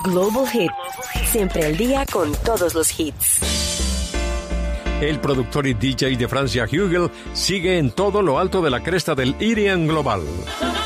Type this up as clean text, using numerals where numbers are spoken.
Global Hit. Siempre al día con todos los hits. El productor y DJ de Francia Hugel sigue en todo lo alto de la cresta del EDM global.